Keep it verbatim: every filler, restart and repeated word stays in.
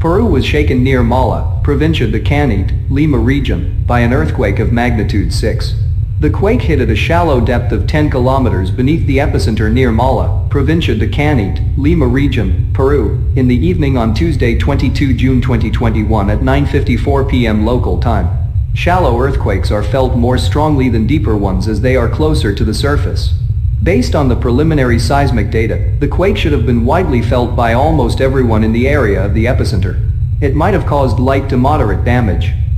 Peru was shaken near Mala, Provincia de Canete, Lima region, by an earthquake of magnitude six. The quake hit at a shallow depth of ten kilometers beneath the epicenter near Mala, Provincia de Canete, Lima region, Peru, in the evening on Tuesday the twenty-second of June twenty twenty-one at nine fifty-four p m local time. Shallow earthquakes are felt more strongly than deeper ones as they are closer to the surface. Based on the preliminary seismic data, the quake should have been widely felt by almost everyone in the area of the epicenter. It might have caused light to moderate damage.